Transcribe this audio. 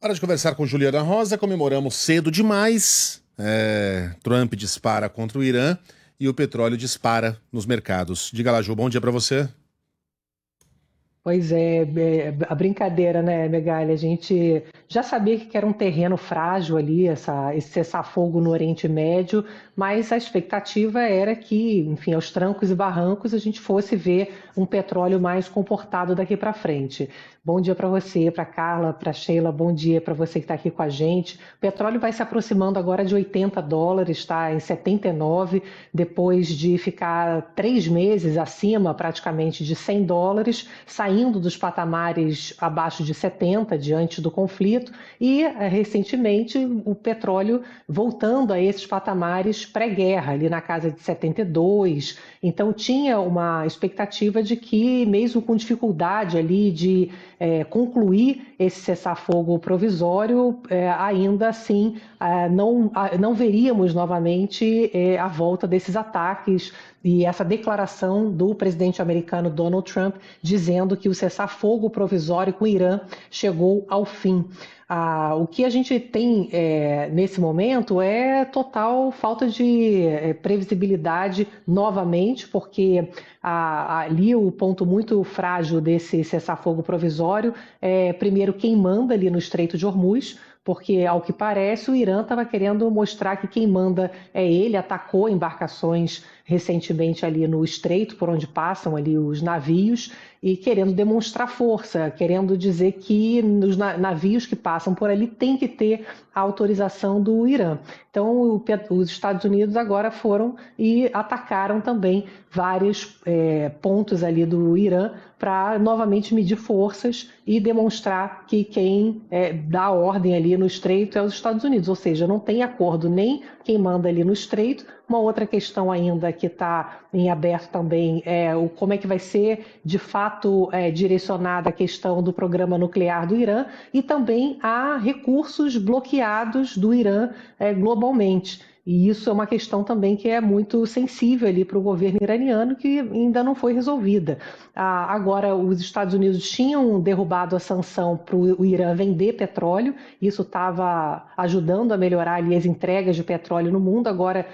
Hora de conversar com Juliana Rosa. Comemoramos cedo demais. Trump dispara contra o Irã e o petróleo dispara nos mercados. Diga lá, Ju, bom dia para você. Pois é, a brincadeira, né, Megali? A gente já sabia que era um terreno frágil ali, esse cessar-fogo no Oriente Médio, mas a expectativa era que, enfim, aos trancos e barrancos, a gente fosse ver um petróleo mais comportado daqui para frente. Bom dia para você, para Carla, para Sheila, bom dia para você que está aqui com a gente. O petróleo vai se aproximando agora de US$ 80, está em 79, depois de ficar 3 meses acima praticamente de US$ 100, saindo dos patamares abaixo de 70 diante do conflito e recentemente o petróleo voltando a esses patamares pré-guerra, ali na casa de 72. Então tinha uma expectativa de que, mesmo com dificuldade ali de concluir esse cessar-fogo provisório, ainda assim não veríamos novamente a volta desses ataques e essa declaração do presidente americano Donald Trump dizendo que o cessar-fogo provisório com o Irã chegou ao fim. O que a gente tem nesse momento é total falta de previsibilidade novamente, porque ali o ponto muito frágil desse cessar-fogo provisório é, primeiro, quem manda ali no Estreito de Hormuz, porque, ao que parece, o Irã estava querendo mostrar que quem manda é ele, atacou embarcações recentemente ali no Estreito, por onde passam ali os navios, e querendo demonstrar força, querendo dizer que os navios que passam por ali têm que ter a autorização do Irã. Então, os Estados Unidos agora foram e atacaram também vários pontos ali do Irã para novamente medir forças e demonstrar que quem dá a ordem ali no Estreito é os Estados Unidos, ou seja, não tem acordo nem quem manda ali no Estreito. Uma outra questão ainda que está em aberto também é como é que vai ser de fato direcionada a questão do programa nuclear do Irã e também há recursos bloqueados do Irã globalmente. E isso é uma questão também que é muito sensível ali para o governo iraniano, que ainda não foi resolvida. Agora, os Estados Unidos tinham derrubado a sanção para o Irã vender petróleo, isso estava ajudando a melhorar ali as entregas de petróleo no mundo. Agora,